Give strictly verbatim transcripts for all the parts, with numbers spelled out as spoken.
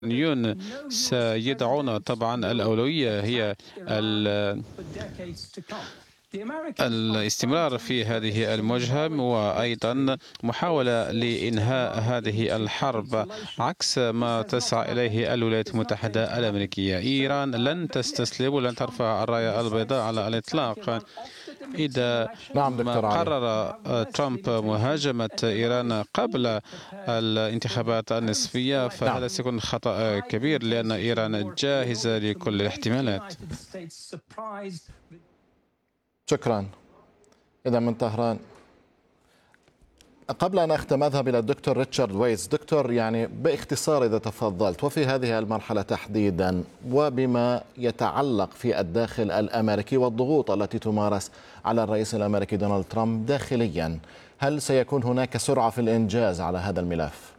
الصهيونيون سيدعون طبعا الأولوية هي ال- الاستمرار في هذه المواجهة، وأيضا محاولة لإنهاء هذه الحرب عكس ما تسعى إليه الولايات المتحدة الأمريكية. إيران لن تستسلم ولن ترفع الراية البيضاء على الإطلاق. إذا نعم ما دكتور علي. قرر ترامب مهاجمة إيران قبل الانتخابات النصفية فهذا نعم. سيكون خطأ كبير، لأن إيران جاهزة لكل الاحتمالات. شكرا. إذا من طهران، قبل أن أختم أذهب إلى الدكتور ريتشارد ويتس. دكتور، يعني باختصار إذا تفضلت، وفي هذه المرحلة تحديدا وبما يتعلق في الداخل الأمريكي والضغوط التي تمارس على الرئيس الأمريكي دونالد ترامب داخليا، هل سيكون هناك سرعة في الإنجاز على هذا الملف؟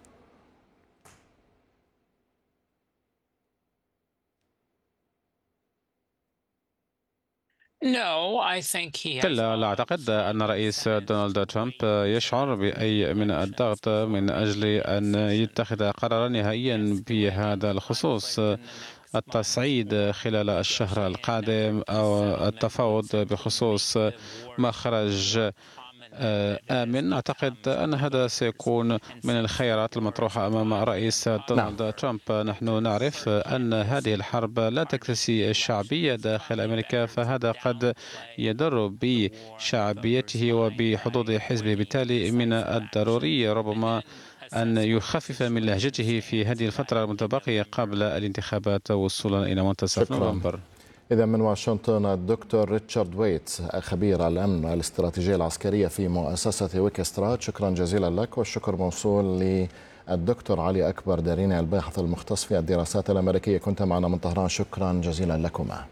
كلا، لا أعتقد أن الرئيس دونالد ترامب يشعر بأي من الضغط من أجل أن يتخذ قرارا نهائيا بهذا الخصوص. التصعيد خلال الشهر القادم أو التفاوض بخصوص مخرج آمن، أعتقد أن هذا سيكون من الخيارات المطروحة أمام الرئيس دونالد نعم. ترامب. نحن نعرف أن هذه الحرب لا تكتسي الشعبية داخل أمريكا، فهذا قد يضر بشعبيته وبحظوظ حزبه. بالتالي من الضروري ربما أن يخفف من لهجته في هذه الفترة المتبقية قبل الانتخابات وصولا إلى منتصف شكرا. نوفمبر. إذا من واشنطن الدكتور ريتشارد ويتس، خبير الأمن والاستراتيجية العسكرية في مؤسسة ويكسترات، شكرا جزيلا لك. والشكر موصول للدكتور علي أكبر داريني، الباحث المختص في الدراسات الأمريكية، كنت معنا من طهران، شكرا جزيلا لكما.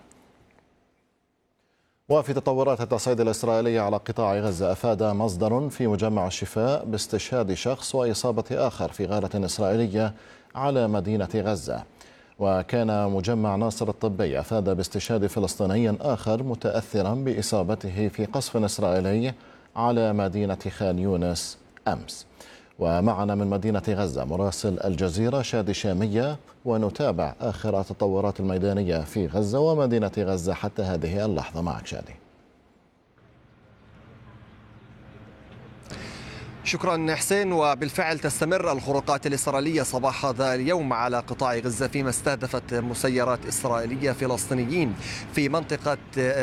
وفي تطورات التصعيد الإسرائيلي على قطاع غزة، أفاد مصدر في مجمع الشفاء باستشهاد شخص وإصابة آخر في غارة إسرائيلية على مدينة غزة. وكان مجمع ناصر الطبي أفاد باستشهاد فلسطيني آخر متأثرا بإصابته في قصف إسرائيلي على مدينة خان يونس أمس. ومعنا من مدينة غزة مراسل الجزيرة شادي شامية، ونتابع آخر التطورات الميدانية في غزة ومدينة غزة حتى هذه اللحظة. معك شادي. شكرا حسين. وبالفعل تستمر الخروقات الإسرائيلية صباح هذا اليوم على قطاع غزة، فيما استهدفت مسيرات إسرائيلية فلسطينيين في منطقة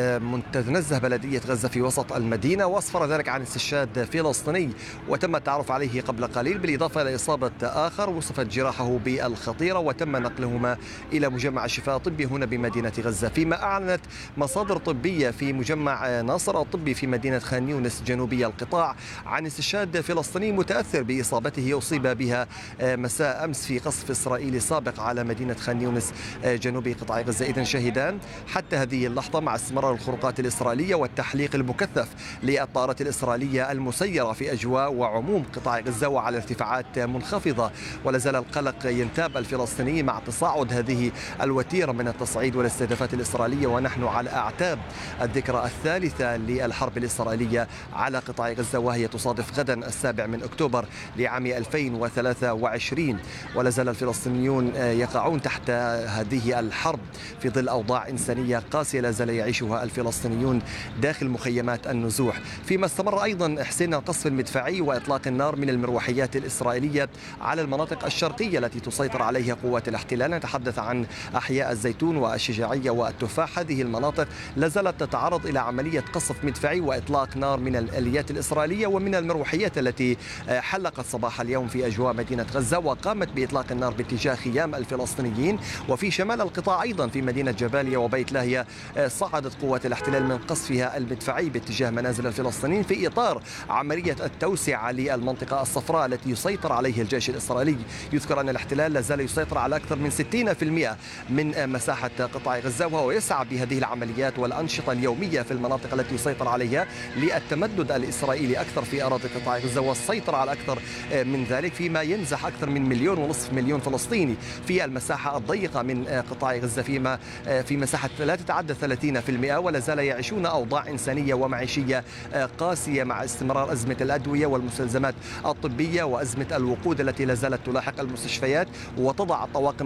متنزه بلدية غزة في وسط المدينة، وأسفر ذلك عن استشهاد فلسطيني وتم التعرف عليه قبل قليل، بالإضافة إلى إصابة آخر وصفت جراحه بالخطيرة وتم نقلهما إلى مجمع الشفاء الطبي هنا بمدينة غزة. فيما أعلنت مصادر طبية في مجمع ناصر الطبي في مدينة خان يونس جنوبي القطاع عن استشهاد فلسطيني متأثر بإصابته أصيب بها مساء أمس في قصف إسرائيلي سابق على مدينة خان يونس جنوبي قطاع غزة. إذن شهدان حتى هذه اللحظة مع استمرار الخروقات الإسرائيلية والتحليق المكثف للطائرات الإسرائيلية المسيرة في أجواء وعموم قطاع غزة وعلى ارتفاعات منخفضة، ولا زال القلق ينتاب الفلسطيني مع تصاعد هذه الوتيرة من التصعيد والاستهدافات الإسرائيلية، ونحن على أعتاب الذكرى الثالثة للحرب الإسرائيلية على قطاع غزة، وهي تصادف غدا السابع من أكتوبر لعام ألفين وثلاثة وعشرين. ولا زال الفلسطينيون يقعون تحت هذه الحرب في ظل أوضاع إنسانية قاسية لا زال يعيشها الفلسطينيون داخل مخيمات النزوح. فيما استمر أيضا حسين القصف المدفعي وإطلاق النار من المروحيات الإسرائيلية على المناطق الشرقية التي تسيطر عليها قوات الاحتلال. نتحدث عن أحياء الزيتون والشجاعية والتفاح. هذه المناطق لا زالت تتعرض إلى عملية قصف مدفعي وإطلاق نار من الآليات الإسرائيلية ومن المروحيات التي حلقت صباح اليوم في أجواء مدينة غزة، وقامت بإطلاق النار باتجاه خيام الفلسطينيين. وفي شمال القطاع أيضا في مدينة جباليا وبيت لاهيا صعدت قوات الاحتلال من قصفها المدفعي باتجاه منازل الفلسطينيين في إطار عملية التوسعة للمنطقة الصفراء التي يسيطر عليها الجيش الإسرائيلي. يذكر أن الاحتلال لا زال يسيطر على أكثر من ستين بالمئة من مساحة قطاع غزة، وهو يسعى بهذه العمليات والأنشطة اليومية في المناطق التي يسيطر عليها للتمدد الإسرائيلي أكثر في أراضي قطاع غزة والسيطرة على أكثر من ذلك، فيما ينزح أكثر من مليون ونصف مليون فلسطيني في المساحة الضيقة من قطاع غزة، فيما في مساحة لا تتعدى ثلاثين بالمئة، ولا زال يعيشون أوضاع إنسانية ومعيشية قاسية مع استمرار أزمة الأدوية والمستلزمات الطبية وأزمة الوقود التي لا زالت تلاحق المستشفيات وتضع الطواقم